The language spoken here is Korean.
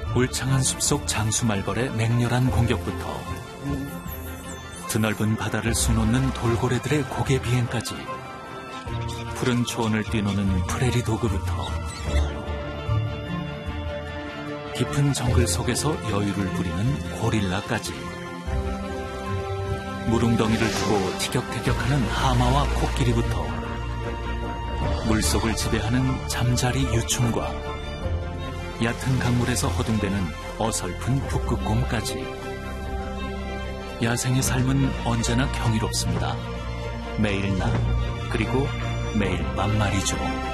울창한 숲속 장수말벌의 맹렬한 공격부터 드넓은 바다를 수놓는 돌고래들의 고개 비행까지, 푸른 초원을 뛰노는 프레리 도그부터 깊은 정글 속에서 여유를 부리는 고릴라까지, 무릉덩이를 두고 티격태격하는 하마와 코끼리부터 물속을 지배하는 잠자리 유충과 얕은 강물에서 허둥대는 어설픈 북극곰까지, 야생의 삶은 언제나 경이롭습니다. 매일 낮, 그리고 매일 밤 말이죠.